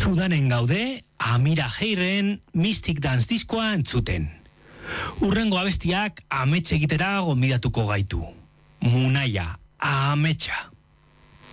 Sudanen gaude, Amira Heiren Mystic Dance diskoa entzuten. Urrengo abestiak amets egitera gonbidatuko gaitu. Munaia, ametsa.